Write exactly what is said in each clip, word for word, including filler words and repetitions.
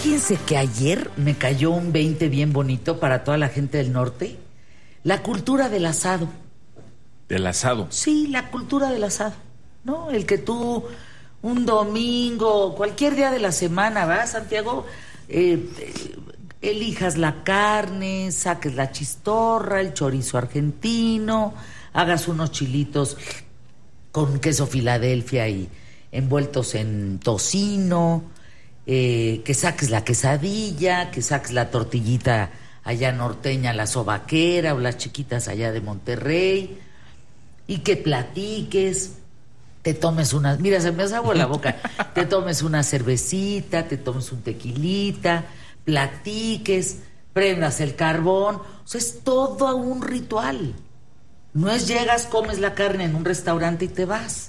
Fíjense que ayer me cayó un veinte bien bonito para toda la gente del norte. La cultura del asado. ¿Del asado? Sí, la cultura del asado, ¿no? El que tú un domingo, cualquier día de la semana, ¿va, Santiago? Eh, eh, elijas la carne, saques la chistorra, el chorizo argentino, hagas unos chilitos con queso Filadelfia y envueltos en tocino, eh, que saques la quesadilla, que saques la tortillita allá norteña, la sobaquera o las chiquitas allá de Monterrey, y que platiques, te tomes una, mira, se me hace agua la boca, te tomes una cervecita, te tomes un tequilita, platiques, prendas el carbón, o sea, es todo un ritual. No es llegas, comes la carne en un restaurante y te vas.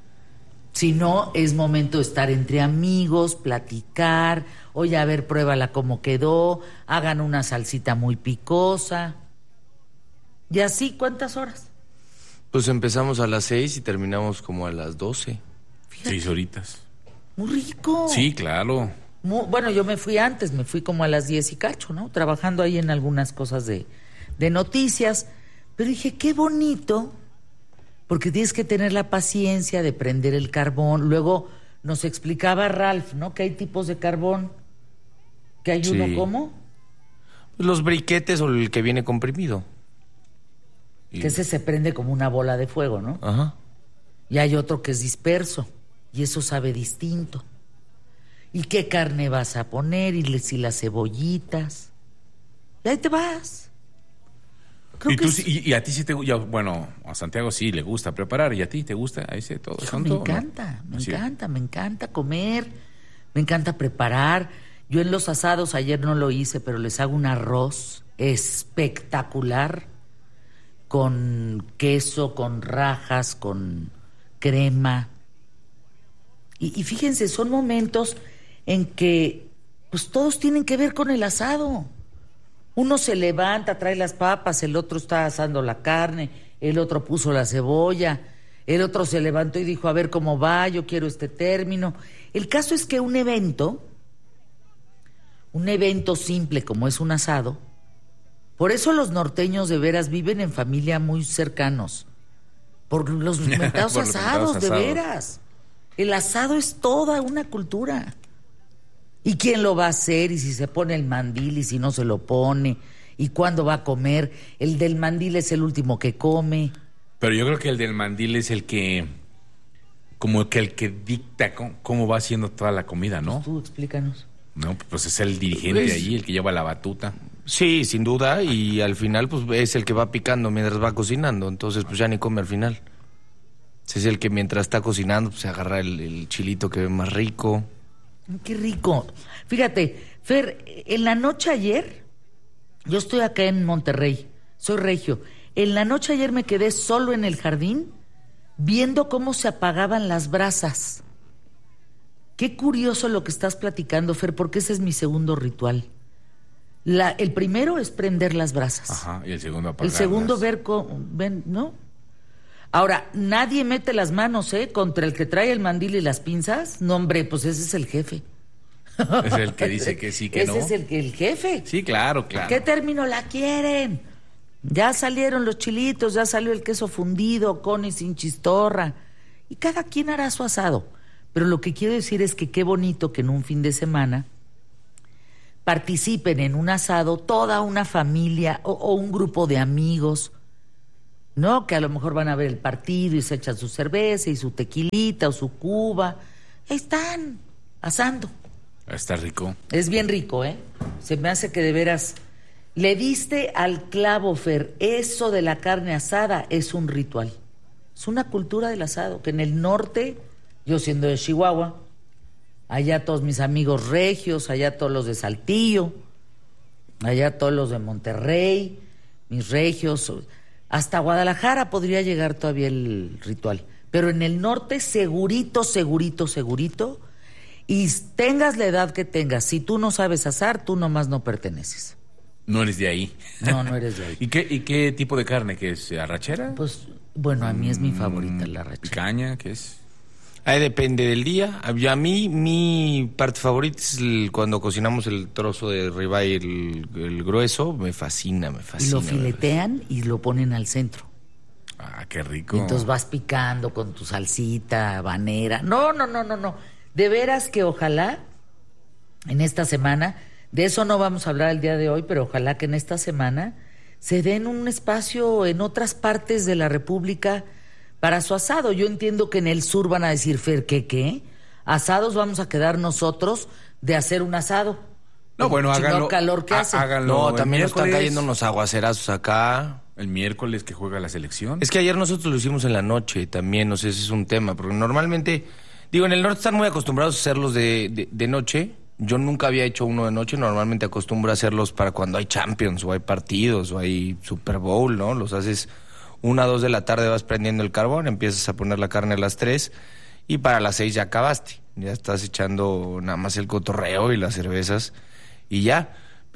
Sino es momento de estar entre amigos, platicar, oye, a ver, pruébala cómo quedó, hagan una salsita muy picosa. Y así, ¿cuántas horas? Pues empezamos a las seis y terminamos como a las doce. Fíjate. Seis horitas. Muy rico. Sí, claro. Muy, bueno, yo me fui antes, me fui como a las diez y cacho, ¿no? Trabajando ahí en algunas cosas de, de noticias. Pero dije, qué bonito, porque tienes que tener la paciencia de prender el carbón. Luego nos explicaba Ralph, ¿no? Que hay tipos de carbón. Que hay Sí. uno, ¿cómo? Los briquetes o el que viene comprimido. Y- Que ese se prende como una bola de fuego, ¿no? Ajá. Y hay otro que es disperso, y eso sabe distinto. ¿Y qué carne vas a poner? Y le- si las cebollitas. Y ahí te vas. Creo Y, que tú, es- sí- y, y a ti sí te gusta, bueno, a Santiago sí le gusta preparar, ¿y a ti te gusta ese todo Hijo, santo? me o no? encanta, me Así es. encanta, me encanta comer, me encanta preparar. Yo en los asados, ayer no lo hice, pero les hago un arroz espectacular con queso, con rajas, con crema. Y, y fíjense, son momentos en que pues todos tienen que ver con el asado. Uno se levanta, trae las papas, el otro está asando la carne, el otro puso la cebolla, el otro se levantó y dijo, a ver cómo va, yo quiero este término. El caso es que un evento, un evento simple como es un asado, por eso los norteños de veras viven en familia muy cercanos, por los mentados Por los asados, mentados de asados. veras. El asado es toda una cultura. ¿Y quién lo va a hacer? Y si se pone el mandil y si no se lo pone. ¿Y cuándo va a comer? El del mandil es el último que come. Pero yo creo que el del mandil es el que, como que el que dicta cómo, cómo va haciendo toda la comida, ¿no? Tú explícanos. No, pues es el dirigente Pues- allí, el que lleva la batuta. Sí, sin duda, y al final pues es el que va picando mientras va cocinando, entonces pues ya ni come al final. Es el que mientras está cocinando pues se agarra el, el chilito que ve más rico. Qué rico. Fíjate, Fer, en la noche ayer, yo estoy acá en Monterrey, soy regio. En la noche ayer me quedé solo en el jardín viendo cómo se apagaban las brasas. Qué curioso lo que estás platicando, Fer, porque ese es mi segundo ritual. La, el primero es prender las brasas. Ajá, y el segundo El apagarlas. segundo ver cómo, ven, ¿no? Ahora, nadie mete las manos, ¿eh? Contra el que trae el mandil y las pinzas. No, hombre, pues ese es el jefe. Es el que dice que sí, que ese no. es el, el jefe. Sí, claro, claro. ¿Qué término la quieren? Ya salieron los chilitos, ya salió el queso fundido, con y sin chistorra. Y cada quien hará su asado. Pero lo que quiero decir es que qué bonito que en un fin de semana participen en un asado toda una familia o, o un grupo de amigos, ¿no? Que a lo mejor van a ver el partido y se echan su cerveza y su tequilita o su cuba. Ahí están, asando. Está rico. Es bien rico, ¿eh? Se me hace que de veras le diste al clavo, Fer. Eso de la carne asada es un ritual. Es una cultura del asado, que en el norte, yo siendo de Chihuahua, allá todos mis amigos regios, allá todos los de Saltillo, allá todos los de Monterrey, mis regios, hasta Guadalajara podría llegar todavía el ritual. Pero en el norte, segurito, segurito, segurito, y tengas la edad que tengas, si tú no sabes asar, tú nomás no perteneces. No eres de ahí. No, no eres de ahí. ¿Y qué, y qué tipo de carne? ¿Qué es? ¿Arrachera? Pues, bueno, a mí es mi favorita, la arrachera. ¿Picaña? ¿Qué es? Ahí depende del día. A mí, mi parte favorita es el, cuando cocinamos el trozo de ribeye, el, el grueso. Me fascina, me fascina. Y lo filetean y lo ponen al centro. Ah, qué rico. Y entonces vas picando con tu salsita habanera. No, no, no, no, no. De veras que ojalá en esta semana, de eso no vamos a hablar el día de hoy, pero ojalá que en esta semana se den un espacio en otras partes de la República para su asado. Yo entiendo que en el sur van a decir, Fer, ¿qué, qué? Asados vamos a quedar nosotros de hacer un asado. No, bueno, Chino háganlo. calor que há- hace. Háganlo. No, el también nos están miércoles. cayendo unos aguacerazos acá. El miércoles que juega la selección. Es que ayer nosotros lo hicimos en la noche también, no sé, ese es un tema, porque normalmente, digo, en el norte están muy acostumbrados a hacerlos de, de, de noche. Yo nunca había hecho uno de noche, normalmente acostumbro a hacerlos para cuando hay Champions, o hay partidos, o hay Super Bowl, ¿no? Los haces una, dos de la tarde, vas prendiendo el carbón, empiezas a poner la carne a las tres, y para las seis ya acabaste. Ya estás echando nada más el cotorreo y las cervezas, y ya.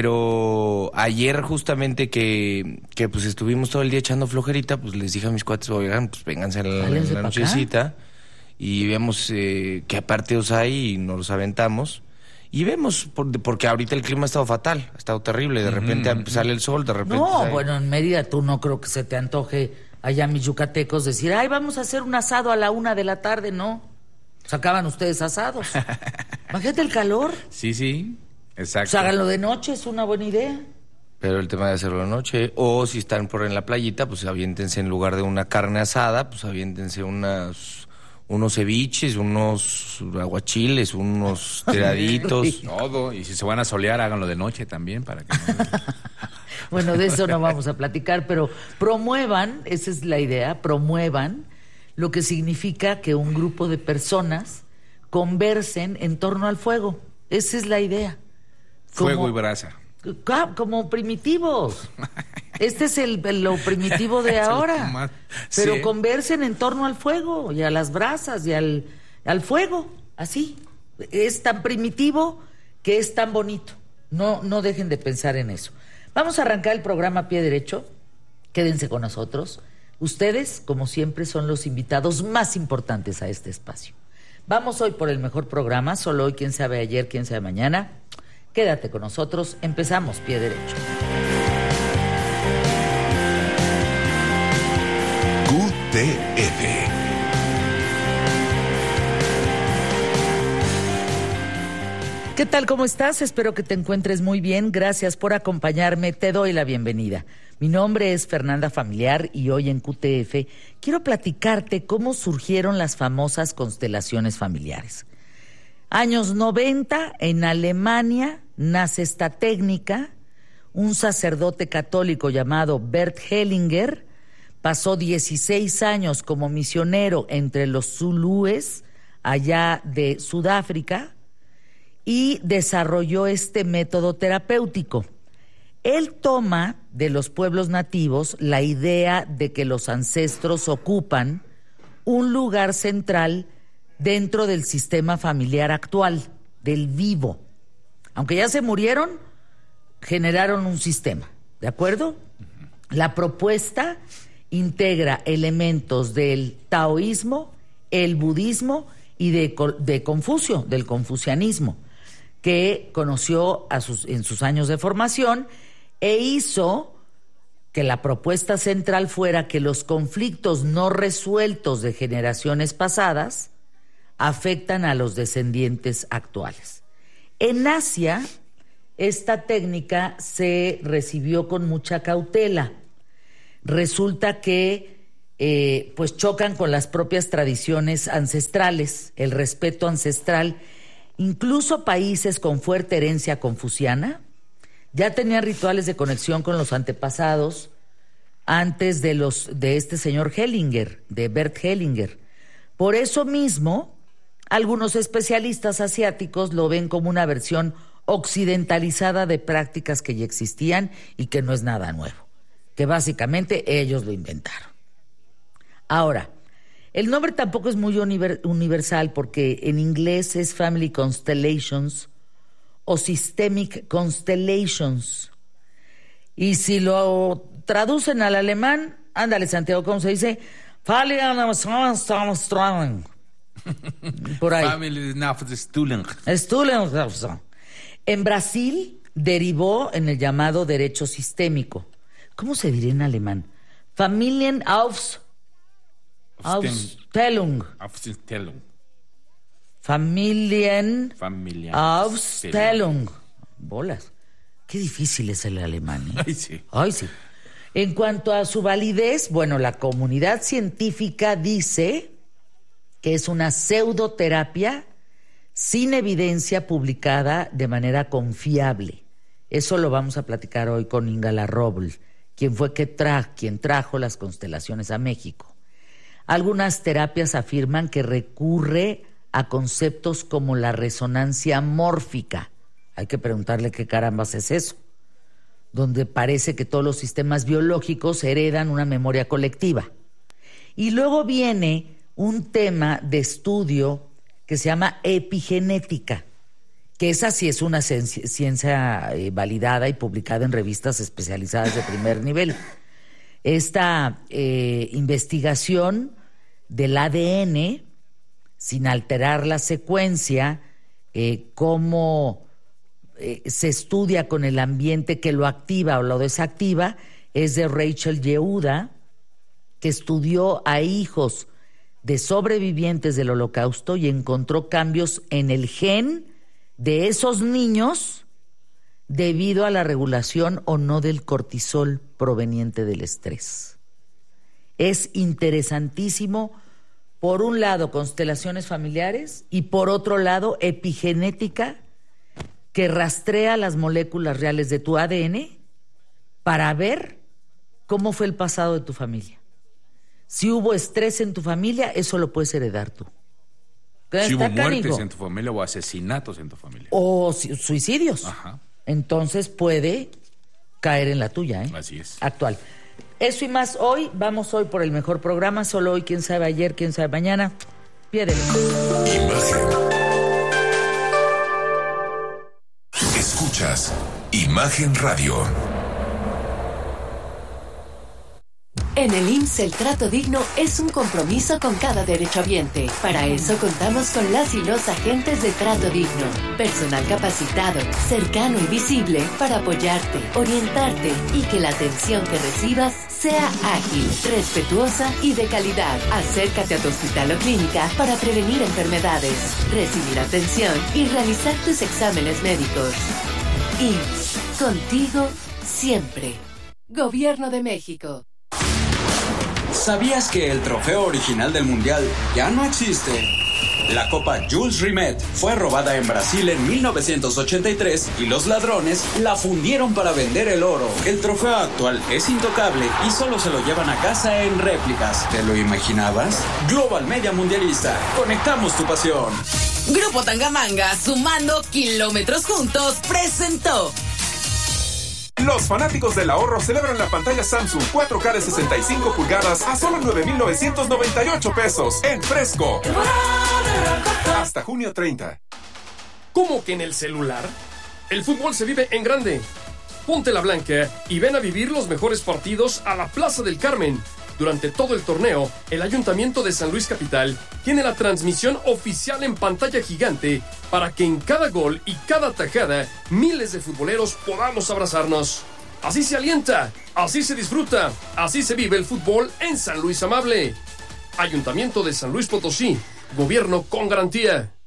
Pero ayer justamente que, que pues estuvimos todo el día echando flojerita, pues les dije a mis cuates, oigan, pues vénganse en la, Váyanse en la pa' acá. nochecita y vemos eh, qué partidos hay y nos los aventamos. Y vemos, por- porque ahorita el clima ha estado fatal, ha estado terrible, de repente Ujú. sale el sol, de repente... No, sale- bueno, en Mérida tú no creo que se te antoje allá mis yucatecos decir, ay, vamos a hacer un asado a la una de la tarde, ¿no? Sacaban ustedes asados. Imagínate el calor. Sí, sí. Exacto. Pues háganlo de noche, es una buena idea. Pero el tema de hacerlo de noche, o si están por en la playita, pues aviéntense en lugar de una carne asada, pues aviéntense unas, unos ceviches, unos aguachiles, unos tiraditos. Todo. Y si se van a solear, háganlo de noche también para que no... Bueno, de eso no vamos a platicar, pero promuevan, esa es la idea, promuevan lo que significa que un grupo de personas conversen en torno al fuego. Esa es la idea. Fuego Como- y brasa. ca- Como primitivos. Este es el, el- lo primitivo de Es lo ahora. más- Pero sí. conversen en torno al fuego y a las brasas y al, al fuego. Así. Es tan primitivo que es tan bonito. No, no dejen de pensar en eso. Vamos a arrancar el programa a pie derecho. Quédense con nosotros. Ustedes, como siempre, son los invitados más importantes a este espacio. Vamos hoy por el mejor programa. Solo hoy, quién sabe ayer, quién sabe mañana. Quédate con nosotros. Empezamos pie derecho. Q T F. ¿Qué tal? ¿Cómo estás? Espero que te encuentres muy bien. Gracias por acompañarme. Te doy la bienvenida. Mi nombre es Fernanda Familiar y hoy en Q T F quiero platicarte cómo surgieron las famosas constelaciones familiares. Años noventa, en Alemania, nace esta técnica. Un sacerdote católico llamado Bert Hellinger pasó dieciséis años como misionero entre los zulúes, allá de Sudáfrica, y desarrolló este método terapéutico. Él toma de los pueblos nativos la idea de que los ancestros ocupan un lugar central dentro del sistema familiar actual, del vivo. Aunque ya se murieron, generaron un sistema, ¿de acuerdo? La propuesta integra elementos del taoísmo, el budismo y de, de Confucio, del confucianismo, que conoció a sus, en sus años de formación e hizo que la propuesta central fuera que los conflictos no resueltos de generaciones pasadas afectan a los descendientes actuales. En Asia, esta técnica se recibió con mucha cautela. Resulta que eh, pues chocan con las propias tradiciones ancestrales, el respeto ancestral. Incluso países con fuerte herencia confuciana ya tenían rituales de conexión con los antepasados antes de los de este señor Hellinger, de Bert Hellinger. Por eso mismo, algunos especialistas asiáticos lo ven como una versión occidentalizada de prácticas que ya existían y que no es nada nuevo, que básicamente ellos lo inventaron. Ahora, el nombre tampoco es muy univer- universal porque en inglés es Family Constellations o Systemic Constellations. Y si lo traducen al alemán, ándale Santiago, ¿cómo se dice? Por ahí. Family Stuhlen. Stuhlen. En Brasil derivó en el llamado derecho sistémico. ¿Cómo se diría en alemán? Familienaufs... Aufstellung. Aufstellung. Familien... Familienaufstellung. Aufstellung. Bolas. Qué difícil es el alemán, ¿eh? Ay, sí. Ay, sí. En cuanto a su validez, bueno, la comunidad científica dice que es una pseudoterapia sin evidencia publicada de manera confiable. Eso lo vamos a platicar hoy con Inga Larroble, quien fue que tra- quien trajo las constelaciones a México. Algunas terapias afirman que recurre a conceptos como la resonancia mórfica. Hay que preguntarle qué carambas es eso, donde parece que todos los sistemas biológicos heredan una memoria colectiva. Y luego viene un tema de estudio que se llama epigenética, que esa sí es una ciencia, ciencia eh, validada y publicada en revistas especializadas de primer nivel. Esta eh, investigación del A D N, sin alterar la secuencia, eh, cómo eh, se estudia con el ambiente que lo activa o lo desactiva, es de Rachel Yehuda, que estudió a hijos de sobrevivientes del Holocausto y encontró cambios en el gen de esos niños debido a la regulación o no del cortisol proveniente del estrés. Es interesantísimo, por un lado, constelaciones familiares y por otro lado, epigenética, que rastrea las moléculas reales de tu A D N para ver cómo fue el pasado de tu familia. Si hubo estrés en tu familia, eso lo puedes heredar tú. Si hubo Está muertes canijo. en tu familia o asesinatos en tu familia. O si- suicidios. Ajá. Entonces puede caer en la tuya, ¿eh? Así es. Actual. Eso y más hoy. Vamos hoy por el mejor programa. Solo hoy, quién sabe ayer, quién sabe mañana. Pie de lucha. Imagen. Escuchas Imagen Radio. En el I M S S el trato digno es un compromiso con cada derechohabiente. Para eso contamos con las y los agentes de trato digno. Personal capacitado, cercano y visible para apoyarte, orientarte y que la atención que recibas sea ágil, respetuosa y de calidad. Acércate a tu hospital o clínica para prevenir enfermedades, recibir atención y realizar tus exámenes médicos. I M S S, contigo siempre. Gobierno de México. ¿Sabías que el trofeo original del Mundial ya no existe? La Copa Jules Rimet fue robada en Brasil en mil novecientos ochenta y tres y los ladrones la fundieron para vender el oro. El trofeo actual es intocable y solo se lo llevan a casa en réplicas. ¿Te lo imaginabas? Global Media Mundialista. Conectamos tu pasión. Grupo Tangamanga, sumando kilómetros juntos, presentó. Los fanáticos del ahorro celebran la pantalla Samsung cuatro K de sesenta y cinco pulgadas a solo nueve mil novecientos noventa y ocho pesos en Fresco. Hasta junio treinta. ¿Cómo que en el celular? El fútbol se vive en grande. Ponte la blanca y ven a vivir los mejores partidos a la Plaza del Carmen. Durante todo el torneo, el Ayuntamiento de San Luis Capital tiene la transmisión oficial en pantalla gigante para que en cada gol y cada tajada miles de futboleros podamos abrazarnos. Así se alienta, así se disfruta, así se vive el fútbol en San Luis Amable. Ayuntamiento de San Luis Potosí, gobierno con garantía.